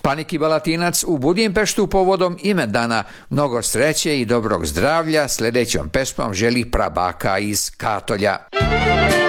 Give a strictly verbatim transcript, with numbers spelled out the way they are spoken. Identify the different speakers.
Speaker 1: Paniki Balatinac u Budimpeštu povodom imendana mnogo sreće i dobrog zdravlja sljedećom pesmom želi prabaka iz Katolja.